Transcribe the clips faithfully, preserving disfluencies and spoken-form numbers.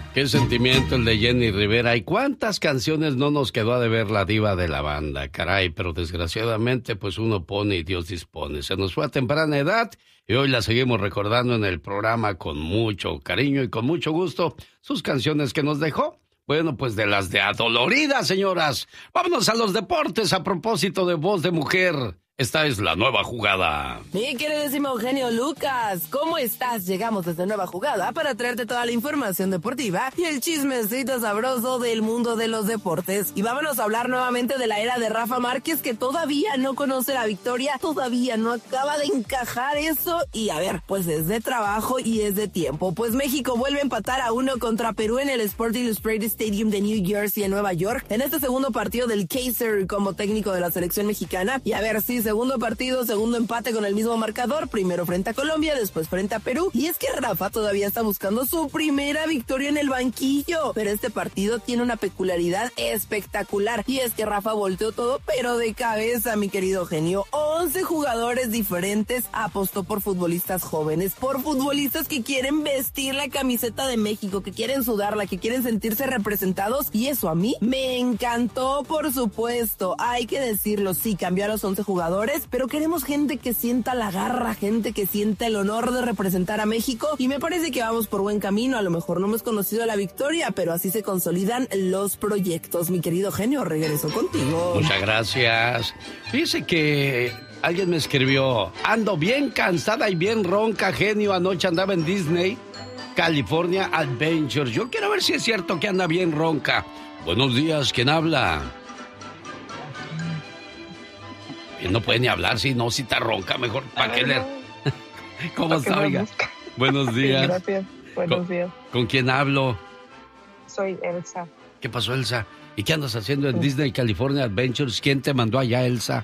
Qué sentimiento el de Jenny Rivera. ¿Y cuántas canciones no nos quedó a deber la diva de la banda? Caray, pero desgraciadamente pues uno pone y Dios dispone. Se nos fue a temprana edad y hoy la seguimos recordando en el programa con mucho cariño y con mucho gusto. Sus canciones que nos dejó. Bueno, pues de las de adoloridas, señoras. Vámonos a los deportes a propósito de Voz de Mujer. Esta es la nueva jugada. Mi queridísimo Eugenio Lucas, ¿cómo estás? Llegamos desde Nueva Jugada para traerte toda la información deportiva y el chismecito sabroso del mundo de los deportes. Y vámonos a hablar nuevamente de la era de Rafa Márquez, que todavía no conoce la victoria, todavía no acaba de encajar eso. Y a ver, pues es de trabajo y es de tiempo. Pues México vuelve a empatar a uno contra Perú en el Sports Illustrated Stadium de New Jersey en Nueva York, en este segundo partido del Kaiser como técnico de la selección mexicana. Y a ver si se Segundo partido, segundo empate con el mismo marcador, primero frente a Colombia, después frente a Perú. Y es que Rafa todavía está buscando su primera victoria en el banquillo, pero este partido tiene una peculiaridad espectacular, y es que Rafa volteó todo, pero de cabeza, mi querido genio. once jugadores diferentes apostó por futbolistas jóvenes, por futbolistas que quieren vestir la camiseta de México, que quieren sudarla, que quieren sentirse representados, y eso a mí me encantó, por supuesto. Hay que decirlo, sí, cambió a los once jugadores, pero queremos gente que sienta la garra, gente que sienta el honor de representar a México, y me parece que vamos por buen camino. A lo mejor no hemos conocido la victoria, pero así se consolidan los proyectos. Mi querido genio, regreso contigo. Muchas gracias. Fíjese que alguien me escribió: ando bien cansada y bien ronca, genio, anoche andaba en Disney California Adventure. Yo quiero ver si es cierto que anda bien ronca. Buenos días, ¿quién habla? No puede ni hablar, si no, si está ronca, mejor para qué leer. ¿Cómo está, oiga? Buenos días. Gracias, buenos ¿Con, días. ¿Con quién hablo? Soy Elsa. ¿Qué pasó, Elsa? ¿Y qué andas haciendo en sí. Disney California Adventures? ¿Quién te mandó allá, Elsa?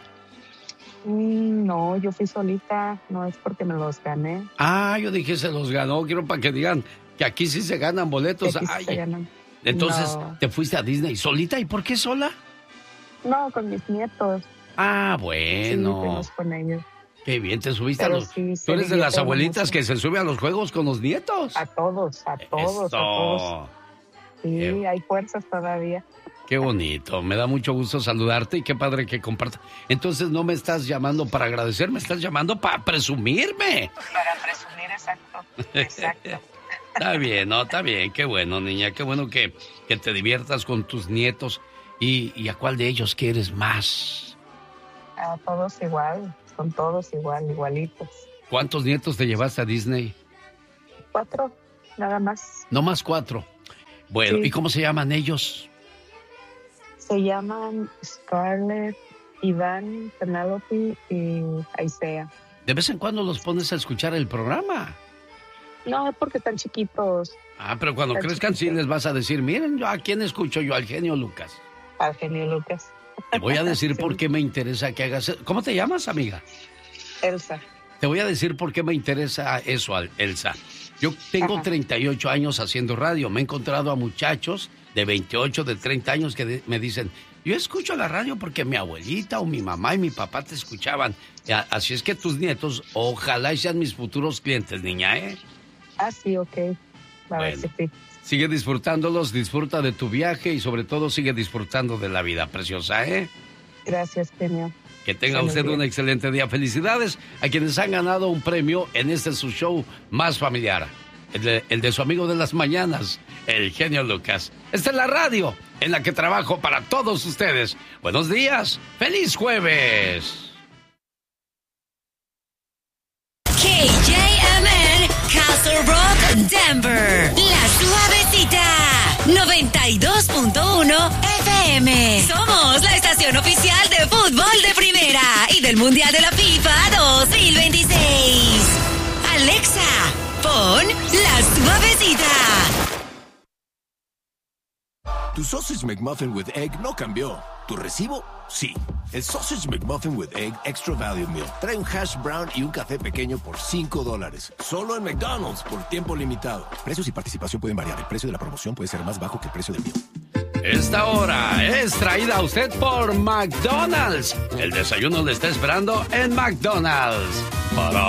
Mm, no, yo fui solita, no es porque me los gané. Ah, yo dije se los ganó, quiero para que digan que aquí sí se ganan boletos. Aquí Ay, sí se ganan. Entonces, no. ¿te fuiste a Disney solita? ¿Y por qué sola? No, con mis nietos. Ah, bueno. Sí, fuimos con ellos. Qué bien, te subiste Pero a los... Sí, Tú eres de las abuelitas mucho. que se sube a los juegos con los nietos. A todos, a todos, Eso. a todos. Sí, Qué... hay fuerzas todavía. Qué bonito, me da mucho gusto saludarte y qué padre que compartas. Entonces no me estás llamando para agradecer, me estás llamando para presumirme. Para presumir, exacto, exacto. Está bien, no, está bien, qué bueno, niña, qué bueno que, que te diviertas con tus nietos. ¿Y, y a cuál de ellos quieres más? A todos igual, son todos igual, igualitos. ¿Cuántos nietos te llevaste a Disney? Cuatro, nada más. No más cuatro. Bueno, Sí. ¿y cómo se llaman ellos? Se llaman Scarlett, Iván, Penelope y Aisea. De vez en cuando los pones a escuchar el programa. No, es porque están chiquitos. Ah, pero cuando Están crezcan sí chiquitos. les vas a decir, miren, yo a quién escucho yo, al genio Lucas. Al genio Lucas. Te voy a decir Sí. por qué me interesa que hagas... ¿Cómo te llamas, amiga? Elsa. Te voy a decir por qué me interesa eso, Elsa. Yo tengo Ajá. treinta y ocho años haciendo radio. Me he encontrado a muchachos de veintiocho, de treinta años que de- me dicen, yo escucho la radio porque mi abuelita o mi mamá y mi papá te escuchaban. A- Así es que tus nietos, ojalá y sean mis futuros clientes, niña, ¿eh? Ah, sí, ok. A ver Bueno. si sí. Sigue disfrutándolos, disfruta de tu viaje y sobre todo sigue disfrutando de la vida preciosa, ¿eh? Gracias, genio. Que tenga Buenos usted días. un excelente día. Felicidades a quienes han ganado un premio en este su show más familiar. El de, el de su amigo de las mañanas, el genio Lucas. Esta es la radio en la que trabajo para todos ustedes. Buenos días. ¡Feliz jueves! K J M N, Castle Rock, Denver. La Suavecita, noventa y dos punto uno F M. Somos la estación oficial de fútbol de primera y del Mundial de la FIFA dos mil veintiséis. Alexa, pon La Suavecita. Tu Sausage McMuffin with Egg no cambió. ¿Tu recibo? Sí. El Sausage McMuffin with Egg Extra Value Meal trae un hash brown y un café pequeño por cinco dólares. Solo en McDonald's por tiempo limitado. Precios y participación pueden variar. El precio de la promoción puede ser más bajo que el precio del meal. Esta hora es traída a usted por McDonald's. El desayuno le está esperando en McDonald's. Para